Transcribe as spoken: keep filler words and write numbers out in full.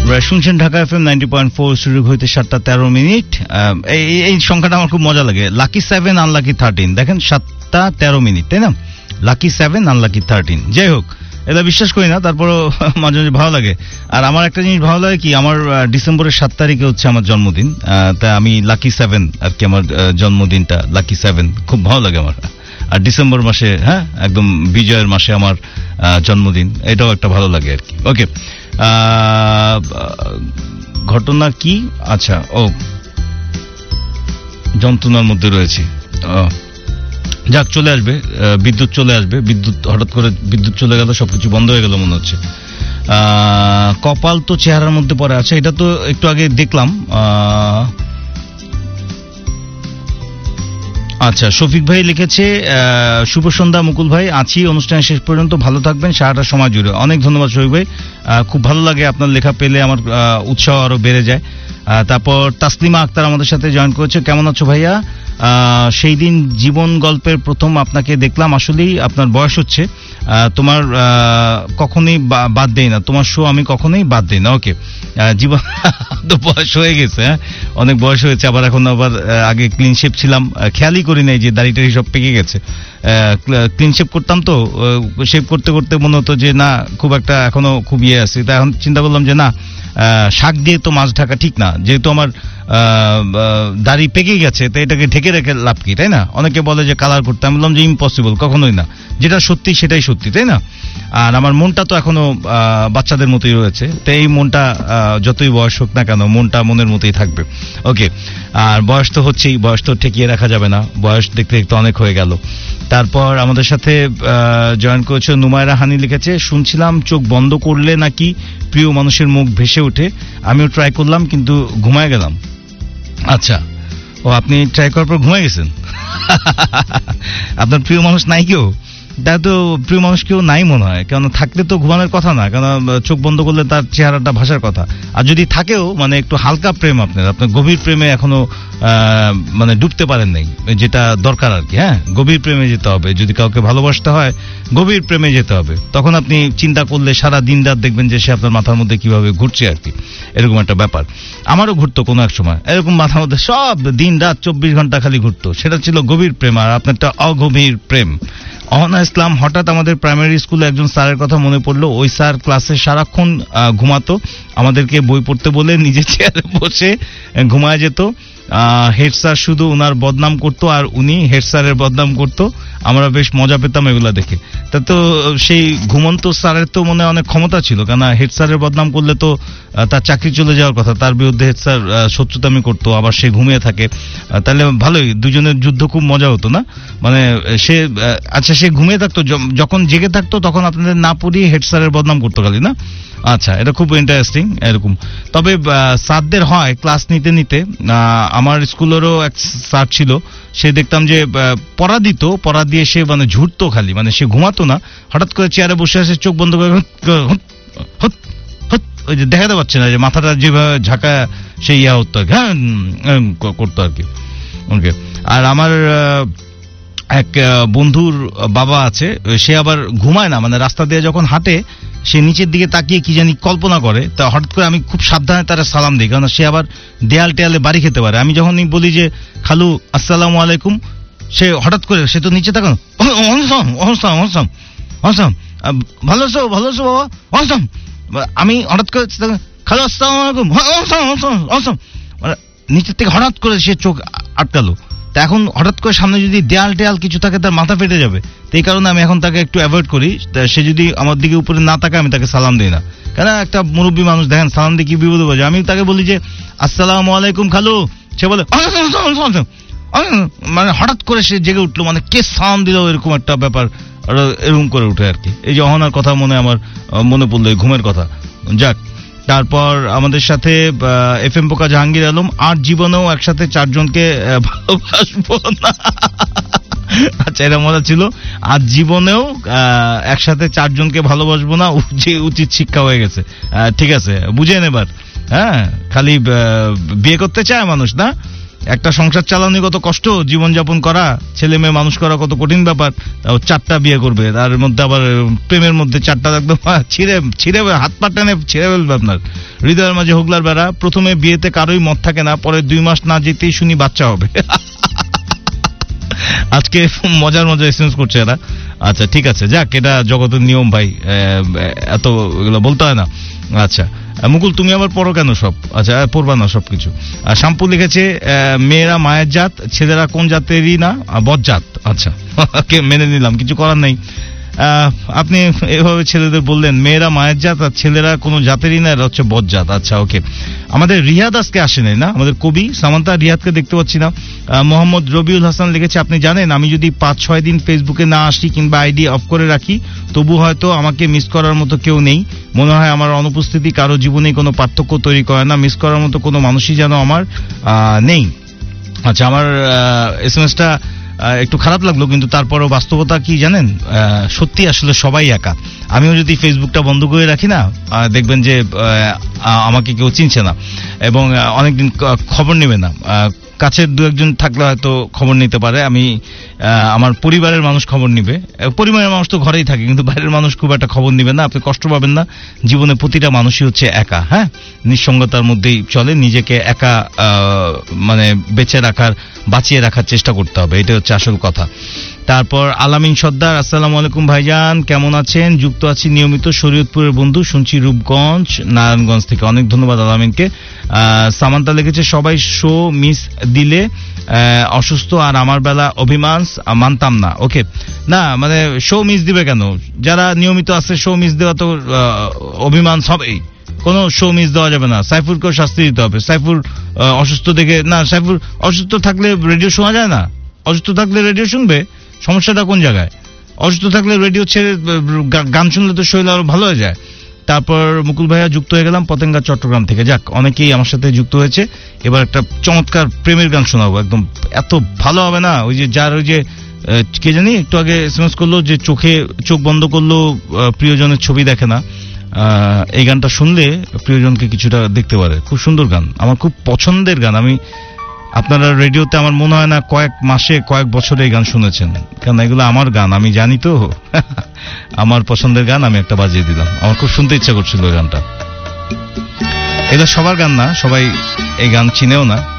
শুনছেন Dhaka FM ninety point four, শুরু হইতে সাতটা তেরো মিনিট। এই সংখ্যাটা আমার খুব মজা লাগে, লাকি সেভেন আনলাকি থার্টিন। দেখেন সাতটা তেরো মিনিট, তাই না? Lucky seven unlucky thirteen. যাই হোক, এটা বিশ্বাস করি না, তারপরও মাঝে মাঝে ভালো লাগে। আর আমার একটা জিনিস ভালো লাগে কি, আমার ডিসেম্বরের সাত তারিখে হচ্ছে আমার জন্মদিন, তা আমি লাকি সেভেন আর কি, আমার জন্মদিনটা লাকি সেভেন খুব ভালো লাগে আমার। আর ডিসেম্বর মাসে, হ্যাঁ একদম বিজয়ের মাসে আমার জন্মদিন, এটাও একটা ভালো লাগে আর কি। ওকে, ঘটনা কি? আচ্ছা, ও যন্ত্রণার মধ্যে রয়েছে। যাক, চলে আসবে, বিদ্যুৎ চলে আসবে। বিদ্যুৎ হঠাৎ করে বিদ্যুৎ চলে গেল, সবকিছু বন্ধ হয়ে গেল মনে হচ্ছে। কপাল তো চেহারার মধ্যে পড়ে আছে, এটা তো একটু আগে দেখলাম। আচ্ছা, শফিক ভাই লিখেছে, শুভ সন্ধ্যা মুকুল ভাই, আছি অনুষ্ঠান শেষ পর্যন্ত, ভালো থাকবেন সারাটা সময় জুড়ে। অনেক ধন্যবাদ শফিক ভাই, খুব ভালো লাগে আপনার লেখা পেলে, আমার উৎসাহ আরো বেড়ে যায়। তারপর তাসলিমা আক্তার আমাদের সাথে জয়েন করেছে। কেমন আছো ভাইয়া? সেই দিন জীবন গল্পের প্রথম আপনাকে দেখলাম, আসলেই আপনার বয়স হচ্ছে, তোমার কখনোই বাদ দেই না, তোমার শো আমি কখনোই বাদ দেই না। ওকে, জীবন তো বয়স হয়ে গেছে, হ্যাঁ অনেক বয়স হয়েছে। আবার এখন আবার আগে ক্লিন শেপ ছিলাম, খেয়ালই করি নাই যে দাড়ি টাড়ি সব পেকে গেছে। ক্লিন শেপ করতাম তো, শেপ করতে করতে মনে হতো যে না, খুব একটা এখনো খুব ইয়ে আছে। তা এখন চিন্তা করলাম যে না, শাক দিয়ে তো মাছ ঢাকা ঠিক না, যেহেতু আমার দাড়ি পেকে গেছে, তো এটাকে ঢেকে রেখে লাভ কি, তাই না? অনেকে বলে যে কালার করতে, আমি বললাম যে ইম্পসিবল, কখনোই না, যেটা সত্যি সেটাই সত্যি, তাই না? আর আমার মনটা তো এখনো বাচ্চাদের মতোই রয়েছে, তো এই মনটা যতই বয়স হোক না কেন, মনটা মনের মতোই থাকবে। ওকে, আর বয়স তো হচ্ছেই, বয়স তো ঠেকিয়ে রাখা যাবে না, বয়স দেখতে দেখতে অনেক হয়ে গেল। তারপর আমাদের সাথে জয়েন করেছে নুমায়রা হানি, লিখেছে, শুনছিলাম চোখ বন্ধ করলে নাকি প্রিয় মানুষের মুখ ভেসে ওঠে, আমিও ট্রাই করলাম কিন্তু ঘুমায় গেলাম। আচ্ছা, ও আপনি ট্রাই করার পর ঘুমায় গেছেন? আপনার প্রিয় মানুষ নাই কেউ? তা তো প্রিয় মানুষ কেউ নাই মনে হয়, কারণ থাকলে তো ঘুমানোর কথা না, কারণ চোখ বন্ধ করলে তার চেহারাটা ভাসার কথা। আর যদি থাকেও মানে একটু হালকা প্রেম, আপনার আপনার গভীর প্রেমে এখনো মানে ডুবতে পারেন নাই, যেটা দরকার আর কি। হ্যাঁ, গভীর প্রেমে যেতে হবে, যদি কাউকে ভালোবাসতে হয় গভীর প্রেমে যেতে হবে। তখন আপনি চিন্তা করলে সারা দিন রাত দেখবেন যে সে আপনার মাথার মধ্যে কিভাবে ঘুরছে আর কি, এরকম একটা ব্যাপার। আমারও ঘুরতো কোনো এক সময় এরকম, মাথার মধ্যে সব দিন রাত চব্বিশ ঘন্টা খালি ঘুরতো, সেটা ছিল গভীর প্রেম। আর আপনারটা অগভীর প্রেম। অহনা ইসলাম, হঠাৎ আমাদের প্রাইমারি স্কুলে একজন স্যারের কথা মনে পড়লো, ওই স্যার ক্লাসে সারাক্ষণ ঘুমাতো, আমাদেরকে বই পড়তে বলে নিজের চেয়ারে বসে ঘুমায় যেত। হেড স্যার শুধু ওনার বদনাম করতো আর উনি হেড স্যারের বদনাম করতো, আমরা বেশ মজা পেতাম এগুলা দেখে। তা তো সেই ঘুমন্ত স্যারের তো মনে অনেক ক্ষমতা ছিল, কেন হেড স্যারের বদনাম করলে তো তার চাকরি চলে যাওয়ার কথা, তার বিরুদ্ধে হেড স্যার শত্রুতামি করতো, আবার সে ঘুমিয়ে থাকে, তাহলে ভালোই, দুজনের যুদ্ধ খুব মজা হতো না? মানে সে আচ্ছা সে ঘুমিয়ে থাকতো, যখন জেগে থাকতো তখন আপনাদের না পড়িয়ে হেড স্যারের বদনাম করতো খালি, না? আচ্ছা, এটা খুব ইন্টারেস্টিং এরকম। তবে স্যারদের হয় ক্লাস নিতে নিতে, আমার স্কুলেরও এক স্যার ছিল, সে দেখতাম যে পড়া দিত, পড়া দিয়ে সে মানে ঝুটতো খালি, মানে সে ঘুমাতো না, হঠাৎ করে চেয়ারে বসে আসে, চোখ বন্ধ করে ওই যে দেখাতে পারছে না, যে মাথাটা যেভাবে ঝাঁকা সে ইয়া হতো আর কি, হ্যাঁ করতো আর কি। ওকে, আর আমার এক বন্ধুর বাবা আছে, সে আবার ঘুমায় না, মানে রাস্তা দিয়ে যখন হাঁটে সে নিচের দিকে তাকিয়ে কি জানি কল্পনা করে, তা হঠাৎ করে আমি খুব সাবধানে তারা সালাম দিই, কারণ সে আবার দেয়াল টেয়ালে বাড়ি খেতে পারে। আমি যখনই বলি যে খালু আসসালামু আলাইকুম, সে হঠাৎ করে, সে তো নিচে তাকানো, ভালো আছো ভালো আছো বাবা, অসম। আমি হঠাৎ করে খালু আসসালামু আলাইকুম, মানে নিচের থেকে হঠাৎ করে সে চোখ আটকালো। তা এখন হঠাৎ করে সামনে যদি দেয়াল টেয়াল কিছু থাকে, তার মাথা ফেটে যাবে, তো এই কারণে আমি এখন তাকে একটু অ্যাভয়েড করি। সে যদি আমার দিকে উপরে না তাকায় আমি তাকে সালাম দিই না, কেন একটা মুরব্বী মানুষ দেখেন সালাম দিয়ে কি বিপদ হয়ে যায়। আমি তাকে বলি যে আসসালামু আলাইকুম খালু, সে বলে মানে হঠাৎ করে সে জেগে উঠলো, মানে কে সালাম দিল এরকম একটা ব্যাপার এরকম করে উঠে আর কি। এই যে অহনার কথা মনে আমার মনে পড়লো, ঘুমের কথা। যাক, তারপর আমাদের সাথে এফ এম পোকা জাহাঙ্গীর আলম, আর জীবনেও একসাথে চারজনকে ভালোবাসবো না। আচ্ছা, এটা মজা ছিল, আর জীবনেও একসাথে চারজনকে ভালোবাসবো না, যে উচিত শিক্ষা হয়ে গেছে। ঠিক আছে, বুঝেন এবার। হ্যাঁ, খালি বিয়ে করতে চায় মানুষ না, একটা সংসার চালানো কত কষ্ট, জীবনযাপন করা, ছেলে মেয়ে মানুষ করা কত কঠিন ব্যাপার। চারটা বিয়ে করবে, তার মধ্যে আবার প্রেমের মধ্যে চারটা একদম ছিঁড়ে ছিঁড়ে হাত পা টেনে ছিঁড়ে ফেলবে আপনার। হৃদয়ের মাঝে হোগলার বেড়া, প্রথমে বিয়েতে কারোই মত থাকে না, পরে দুই মাস না যেতেই শুনি বাচ্চা হবে। আজকে মজার মজা এসএমএস করছে এরা। আচ্ছা ঠিক আছে, যাক, এটা জগতের নিয়ম ভাই, এত এগুলো বলতে হয় না। আচ্ছা মুকুল, তুমি আবার পড়ো কেন সব? আচ্ছা পড়বা না সবকিছু। শাম্পু লিখেছে মেয়েরা মায়ের জাত, ছেলেরা কোন জাতেরই না, বজ্জাত। আচ্ছা মেনে নিলাম, কিছু করার নেই। আপনি এভাবে ছেলেদের বললেন মেয়েরা মায়ের জাত আর ছেলেরা কোনো জাতেরই না, এটা হচ্ছে বজ্জাত। আচ্ছা ওকে। আমাদের রিয়াদ আজকে আসেনি না, আমাদের কবি সামান্তা, রিয়াদকে দেখতে পাচ্ছি না। মোহাম্মদ রবিউল হাসান লিখেছে আপনি জানেন আমি যদি পাঁচ ছয় দিন ফেসবুকে না আসি কিংবা আইডি অফ করে রাখি তবু হয়তো আমাকে মিস করার মতো কেউ নেই। মনে হয় আমার অনুপস্থিতি কারো জীবনে কোনো পার্থক্য তৈরি করে না, মিস করার মতো কোনো মানুষই যেন আমার নেই। আচ্ছা আমার এস এম এসটা একটু খারাপ লাগলো, কিন্তু তারপরও বাস্তবতা কি জানেন, সত্যি আসলে সবাই একা। আমিও যদি ফেসবুকটা বন্ধ করে রাখি না, দেখবেন যে আমাকে কেউ চিনছে না এবং অনেকদিন খবর নেবে না। কাছের দু একজন থাকলে হয়তো খবর নিতে পারে, আমি আমার পরিবারের মানুষ খবর নিবে। পরিবারের মানুষ তো ঘরেই থাকে, কিন্তু বাইরের মানুষ খুব একটা খবর নিবে না, আপনি কষ্ট পাবেন না। জীবনে প্রতিটা মানুষই হচ্ছে একা, হ্যাঁ, নিঃসঙ্গতার মধ্যেই চলে। নিজেকে একা মানে বেঁচে রাখার, বাঁচিয়ে রাখার চেষ্টা করতে হবে, এটা হচ্ছে আসল কথা। তারপর আলামিন সর্দার, আসসালামু আলাইকুম ভাইজান, কেমন আছেন? যুক্ত আছি নিয়মিত, শরীয়তপুরের বন্ধু, শুনছি রূপগঞ্জ নারায়ণগঞ্জ থেকে। অনেক ধন্যবাদ আলামিনকে। সামান্তা লিখেছে সবাই শো মিস দিলে অসুস্থ আর আমার বেলা অভিমান মানতাম না। ওকে, না মানে শো মিস দিবে কেন? যারা নিয়মিত আছে শো মিস দেওয়া তো অভিমান সবই, কোনো শো মিস দেওয়া যাবে না। সাইফুরকেও শাস্তি দিতে হবে। সাইফুর অসুস্থ দেখে না, সাইফুর অসুস্থ থাকলে রেডিও শোনা যায় না? অসুস্থ থাকলে রেডিও শুনবে? সমস্যাটা কোন জায়গায়? অসুস্থ থাকলে রেডিও ছেড়ে গান শুনলে তো শরীর আরো ভালো হয়ে যায়। তারপর মুকুল ভাইয়া যুক্ত হয়ে গেলাম পতেঙ্গা চট্টগ্রাম থেকে। যাক, অনেকেই আমার সাথে যুক্ত হয়েছে। এবার একটা চমৎকার প্রেমের গান শোনাবো, একদম এত ভালো হবে না, ওই যে যার ওই যে কে জানি একটু আগে এসএমএস করলো যে চোখে চোখ বন্ধ করলো প্রিয়জনের ছবি দেখে না। এই গানটা শুনলে প্রিয়জনকে কিছুটা দেখতে পারে। খুব সুন্দর গান, আমার খুব পছন্দের গান। আমি আপনারা রেডিওতে আমার মনে হয় না কয়েক মাসে কয়েক বছরে এই গান শুনেছেন, কারণ এগুলো আমার গান, আমি জানি তো। আমার পছন্দের গান আমি একটা বাজিয়ে দিলাম, আমার খুব শুনতে ইচ্ছা করছিল এই গানটা। এটা সবার গান না, সবাই এই গান চিনেও না।